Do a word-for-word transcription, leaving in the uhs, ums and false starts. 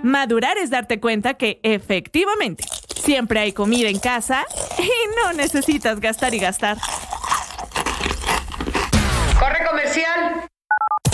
Madurar es darte cuenta que, efectivamente, siempre hay comida en casa y no necesitas gastar y gastar.